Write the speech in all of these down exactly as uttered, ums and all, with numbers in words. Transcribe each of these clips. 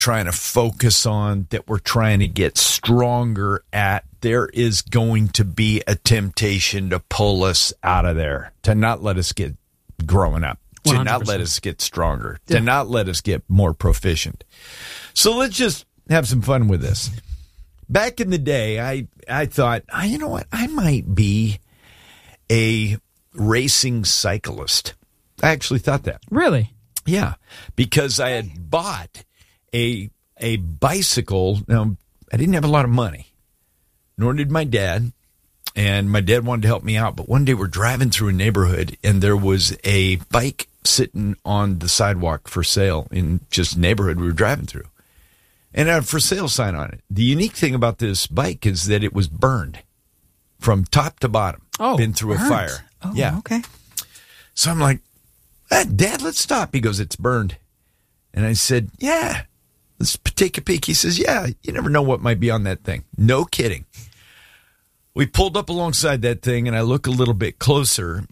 trying to focus on, that we're trying to get stronger at, there is going to be a temptation to pull us out of there, to not let us get growing up, to one hundred percent. not let us get stronger, Yeah. to not let us get more proficient. So let's just have some fun with this. Back in the day, I, I thought, oh, you know what, I might be a racing cyclist. I actually thought that. Really? Yeah, because I had bought a a bicycle. Now, I didn't have a lot of money, nor did my dad, and my dad wanted to help me out. But one day we're driving through a neighborhood, and there was a bike sitting on the sidewalk for sale in just a neighborhood we were driving through, and it had a for sale sign on it. The unique thing about this bike is that it was burned from top to bottom. Oh, been through burnt. a fire. Oh, yeah. okay. So I'm like, ah, Dad, let's stop. He goes, it's burned. And I said, yeah, let's take a peek. He says, yeah, you never know what might be on that thing. No kidding. We pulled up alongside that thing, and I look a little bit closer,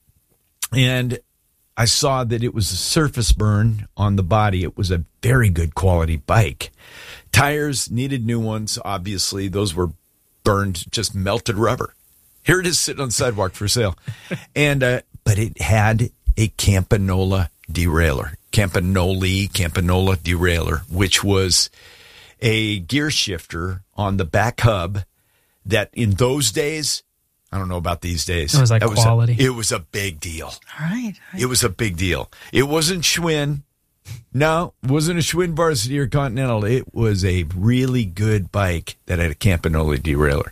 and I saw that it was a surface burn on the body. It was a very good quality bike. Tires needed new ones, obviously. Those were burned, just melted rubber. Here it is sitting on the sidewalk for sale. And uh, but it had a Campanola derailleur. Campanoli, Campanola derailleur, which was a gear shifter on the back hub that in those days, I don't know about these days. It was like that quality. Was a, it was a big deal. All right. It was a big deal. It wasn't Schwinn. No, it wasn't a Schwinn Varsity or Continental. It was a really good bike that had a Campanoli derailleur.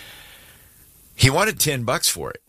He wanted ten bucks for it.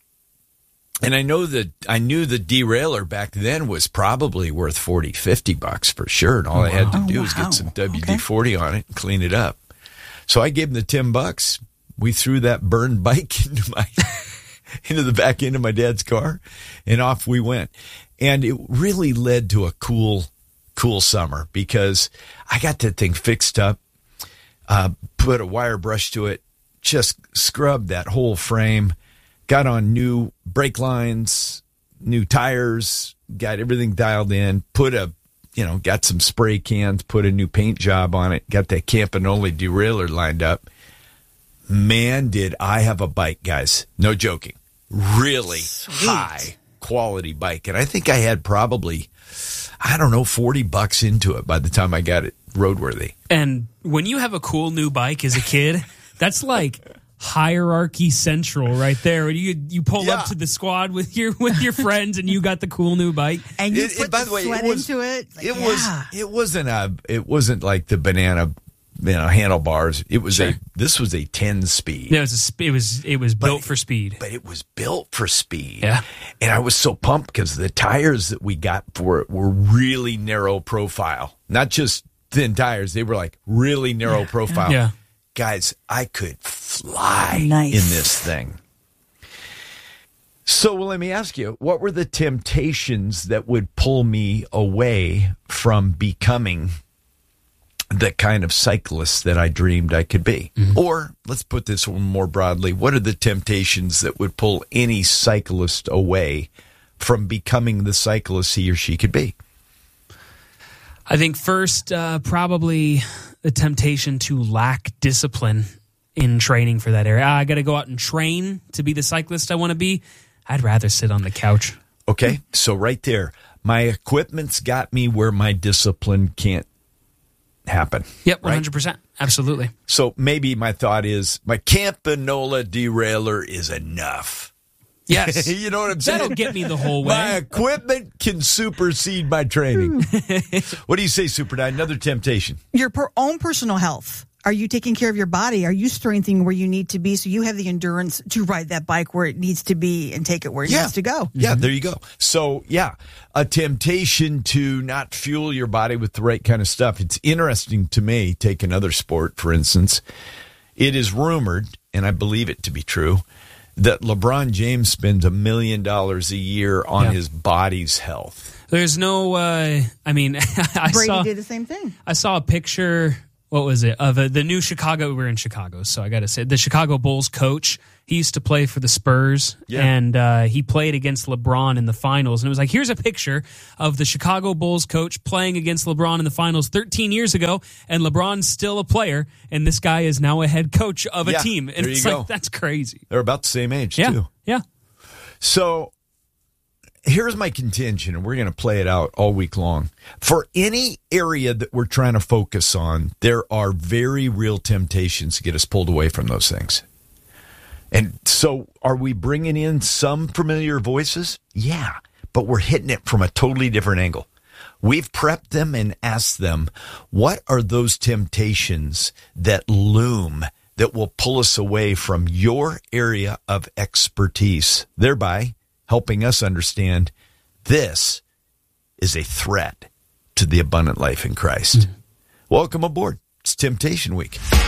And I know that I knew the derailleur back then was probably worth forty, fifty bucks for sure. And all I had to Oh, do was wow. get some W D forty on it and clean it up. So I gave him the ten bucks. We threw that burned bike into my into the back end of my dad's car, and off we went. And it really led to a cool, cool summer because I got that thing fixed up, uh, put a wire brush to it, just scrubbed that whole frame, got on new brake lines, new tires, got everything dialed in, put a, you know, got some spray cans, put a new paint job on it, got that Campanoli derailleur lined up. Man, did I have a bike, guys. No joking. Really Sweet. high quality bike. And I think I had probably, I don't know, forty bucks into it by the time I got it roadworthy. And when you have a cool new bike as a kid, that's like hierarchy central right there. When you you pull Yeah. up to the squad with your with your friends and you got the cool new bike. And you It- it- put by the the way, it sweat was- into it. Like, It yeah. was. It wasn't a. It wasn't like the banana, you know, handlebars. It was Sure. a. This was a ten speed. Yeah, it was a, sp- it was it was built for speed. But it was built for speed. Yeah. And I was so pumped because the tires that we got for it were really narrow profile, not just thin tires. They were like really narrow profile. Yeah. Guys, I could fly Nice. in this thing. So well, let me ask you, what were the temptations that would pull me away from becoming the kind of cyclist that I dreamed I could be? Mm-hmm. Or let's put this one more broadly. What are the temptations that would pull any cyclist away from becoming the cyclist he or she could be? I think first, uh, probably the temptation to lack discipline in training for that area. Ah, I got to go out and train to be the cyclist I want to be. I'd rather sit on the couch. Okay, so right there, my equipment's got me where my discipline can't happen. Yep, one right? hundred percent. Absolutely. So maybe my thought is my Campanola derailleur is enough. Yes. You know what I'm saying? That'll get me the whole My way. equipment can supersede my training. What do you say, Super Dad? Another temptation. Your per- own personal health. Are you taking care of your body? Are you strengthening where you need to be so you have the endurance to ride that bike where it needs to be and take it where it Yeah. needs to go? Yeah, there you go. So, yeah, a temptation to not fuel your body with the right kind of stuff. It's interesting to me, take another sport, for instance. It is rumored, and I believe it to be true, that LeBron James spends a million dollars a year on Yeah. his body's health. There's no, uh, I mean, I Brady saw did the same thing. I saw a picture what was it? Of uh, the new Chicago, we were in Chicago, so I got to say, the Chicago Bulls coach, he used to play for the Spurs, Yeah. and uh, he played against LeBron in the finals. And it was like, here's a picture of the Chicago Bulls coach playing against LeBron in the finals thirteen years ago, and LeBron's still a player, and this guy is now a head coach of a Yeah, team. And there it's you like, go. that's crazy. They're about the same age, Yeah, too. yeah. So here's my contention, and we're going to play it out all week long. For any area that we're trying to focus on, there are very real temptations to get us pulled away from those things. And so are we bringing in some familiar voices? Yeah, but we're hitting it from a totally different angle. We've prepped them and asked them, what are those temptations that loom that will pull us away from your area of expertise, thereby helping us understand this is a threat to the abundant life in Christ. Mm-hmm. Welcome aboard. It's Temptation Week.